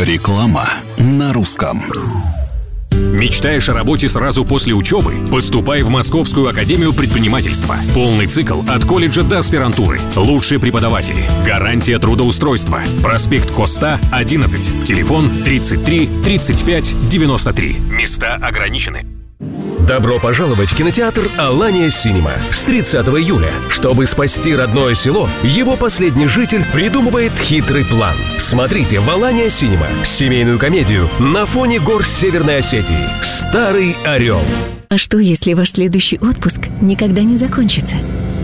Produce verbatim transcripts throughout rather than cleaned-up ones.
Реклама на русском. Мечтаешь о работе сразу после учебы? Поступай в Московскую академию предпринимательства. Полный цикл от колледжа до аспирантуры. Лучшие преподаватели. Гарантия трудоустройства. Проспект Коста, одиннадцать. Телефон тридцать три тридцать пять девяносто три. Места ограничены. Добро пожаловать в кинотеатр «Алания Синема». С тридцатого июля, чтобы спасти родное село, его последний житель придумывает хитрый план. Смотрите в «Алания Синема» семейную комедию на фоне гор Северной Осетии «Старый орел». А что, если ваш следующий отпуск никогда не закончится?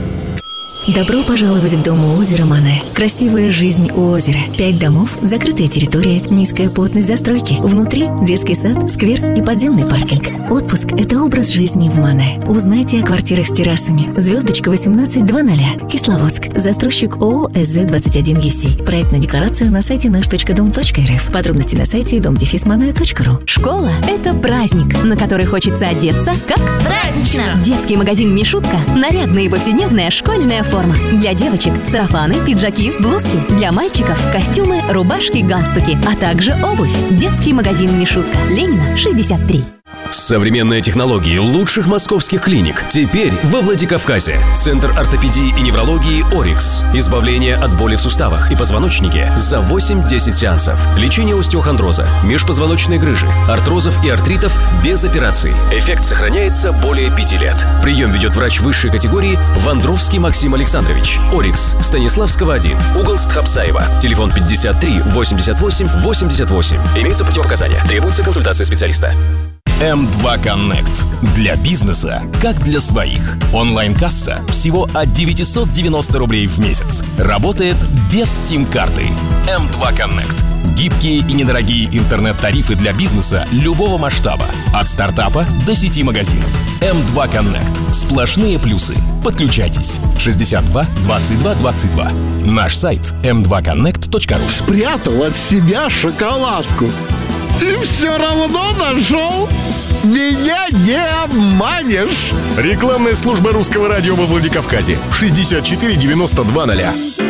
Добро пожаловать в дом у озера Мане. Красивая жизнь у озера. Пять домов, закрытая территория, низкая плотность застройки. Внутри детский сад, сквер и подземный паркинг. Отпуск – это образ жизни в Мане. Узнайте о квартирах с террасами. Звездочка восемнадцать двадцать. Кисловодск. Застройщик ООО эс зэ двадцать один ю си. Проектная декларация на сайте наш точка дом точка эр эф. Подробности на сайте дом дефис мане точка ру. Школа – это праздник, на который хочется одеться как празднично. Детский магазин «Мишутка» – нарядная и повседневная школьная форма. Для девочек – сарафаны, пиджаки, блузки. Для мальчиков – костюмы, рубашки, галстуки, а также обувь. Детский магазин «Мишутка». Ленина, шестьдесят три. Современные технологии лучших московских клиник теперь во Владикавказе. Центр ортопедии и неврологии «Орикс». Избавление от боли в суставах и позвоночнике за восемь-десять сеансов. Лечение остеохондроза, межпозвоночной грыжи, артрозов и артритов без операций. Эффект сохраняется более пяти лет. Прием ведет врач высшей категории Вандровский Максим Александрович. «Орикс», Станиславского один, угол Стхапсаева. Телефон пятьдесят три восемьдесят восемь восемьдесят восемь. Имеются противопоказания. Требуется консультация специалиста. эм два Connect. Для бизнеса, как для своих. Онлайн-касса всего от девятьсот девяносто рублей в месяц. Работает без сим-карты. эм два Connect. Гибкие и недорогие интернет-тарифы для бизнеса любого масштаба. От стартапа до сети магазинов. эм два Connect. Сплошные плюсы. Подключайтесь. шестьдесят два двадцать два двадцать два. Наш сайт эм два коннект точка ру. Спрятал от себя шоколадку. И все равно нашел. Меня не обманешь. Рекламная служба русского радио во Владикавказе. шестьдесят четыре девяносто два ноль.